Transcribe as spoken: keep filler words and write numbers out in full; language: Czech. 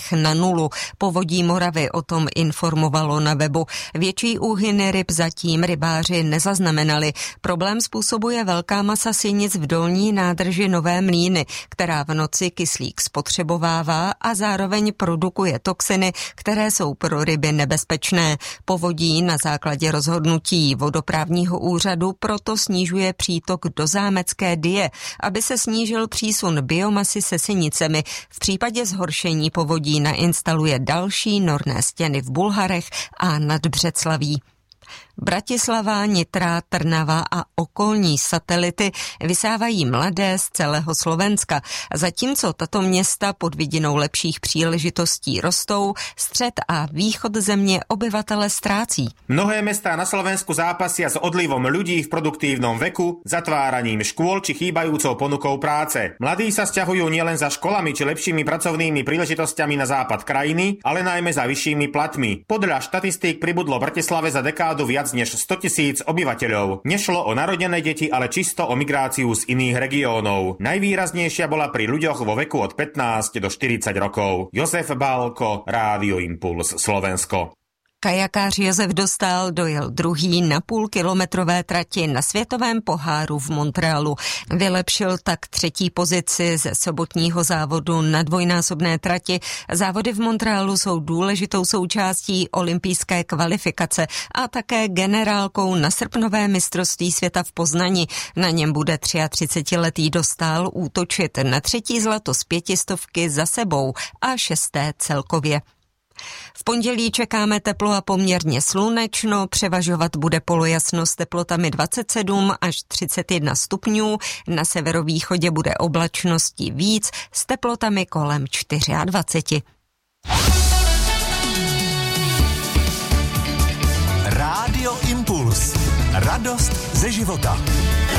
vodopádech na nulu. Povodí Moravy o tom informovalo na webu. Větší úhyny ryb zatím rybáři nezaznamenali. Problém způsobuje velká masa sinic v dolní nádrži Nové Mlýny, která v noci kyslík spotřebovává a zároveň produkuje toxiny, které jsou pro ryby nebezpečné. Povodí na základě rozhodnutí vodoprávního úřadu proto snižuje přítok do zámecké Dyje, aby se snížil přísun biomasy se sinicemi. V případě zhoršení povodí nainstaluje další norné stěny v Bulharech a nad Břeclaví. Bratislava, Nitra, Trnava a okolní satelity vysávají mladé z celého Slovenska. Zatímco tato města pod vidinou lepších příležitostí rostou, střed a východ země obyvatele ztrácí. Mnohé mestá na Slovensku zápasia s odlivom ľudí v produktívnom veku, zatváraním škôl či chýbajúcou ponukou práce. Mladí sa sťahujú nielen za školami či lepšími pracovnými príležitosťami na západ krajiny, ale najmä za vyššími platmi. Podľa štatistík pribudlo v Bratislave za dekádu viac než sto tisíc obyvateľov. Nešlo o narodené deti, ale čisto o migráciu z iných regiónov. Najvýraznejšia bola pri ľuďoch vo veku od pätnásť do štyridsať rokov. Jozef Bálko, Rádio Impuls, Slovensko. Kajakář Josef Dostál dojel druhý na půlkilometrové trati na světovém poháru v Montrealu. Vylepšil tak třetí pozici ze sobotního závodu na dvojnásobné trati. Závody v Montrealu jsou důležitou součástí olympijské kvalifikace a také generálkou na srpnové mistrovství světa v Poznani. Na něm bude třiatřicetiletý Dostál útočit na třetí zlato z pětistovky za sebou a šesté celkově. V pondělí čekáme teplo a poměrně slunečno, převažovat bude polojasno s teplotami dvacet sedm až třicet jedna stupňů, na severovýchodě bude oblačnosti víc s teplotami kolem dvacet čtyři. Rádio Impuls. Radost ze života.